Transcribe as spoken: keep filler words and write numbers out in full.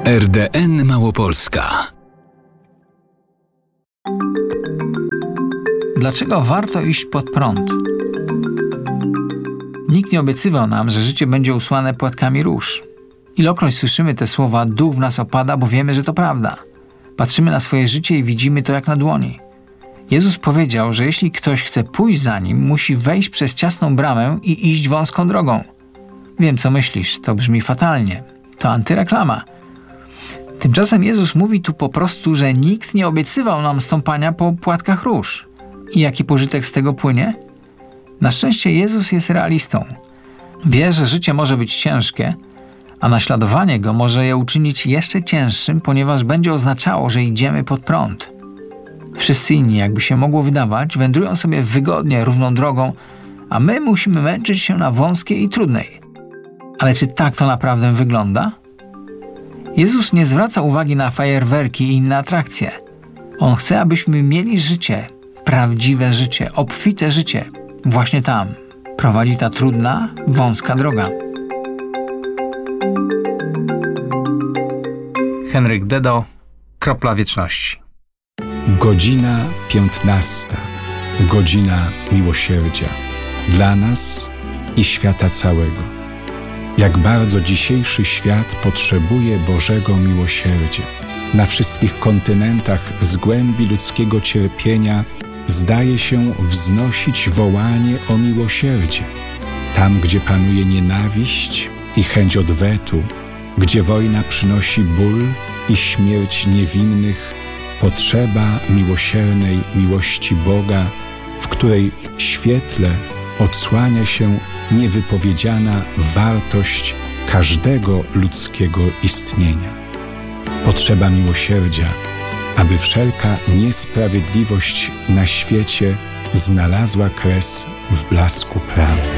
R D N Małopolska. Dlaczego warto iść pod prąd? Nikt nie obiecywał nam, że życie będzie usłane płatkami róż. Ilokroć słyszymy te słowa, duch w nas opada, bo wiemy, że to prawda. Patrzymy na swoje życie i widzimy to jak na dłoni. Jezus powiedział, że jeśli ktoś chce pójść za Nim, musi wejść przez ciasną bramę i iść wąską drogą. Wiem, co myślisz, to brzmi fatalnie. To antyreklama. Tymczasem Jezus mówi tu po prostu, że nikt nie obiecywał nam stąpania po płatkach róż. I jaki pożytek z tego płynie? Na szczęście Jezus jest realistą. Wie, że życie może być ciężkie, a naśladowanie Go może je uczynić jeszcze cięższym, ponieważ będzie oznaczało, że idziemy pod prąd. Wszyscy inni, jakby się mogło wydawać, wędrują sobie wygodnie, równą drogą, a my musimy męczyć się na wąskiej i trudnej. Ale czy tak to naprawdę wygląda? Jezus nie zwraca uwagi na fajerwerki i inne atrakcje. On chce, abyśmy mieli życie, prawdziwe życie, obfite życie. Właśnie tam prowadzi ta trudna, wąska droga. Henryk Dedo, Kropla Wieczności. Godzina piętnasta. Godzina miłosierdzia. Dla nas i świata całego. Jak bardzo dzisiejszy świat potrzebuje Bożego miłosierdzia. Na wszystkich kontynentach z głębi ludzkiego cierpienia zdaje się wznosić wołanie o miłosierdzie. Tam, gdzie panuje nienawiść i chęć odwetu, gdzie wojna przynosi ból i śmierć niewinnych, potrzeba miłosiernej miłości Boga, w której świetle odsłania się niewypowiedziana wartość każdego ludzkiego istnienia. Potrzeba miłosierdzia, aby wszelka niesprawiedliwość na świecie znalazła kres w blasku prawdy.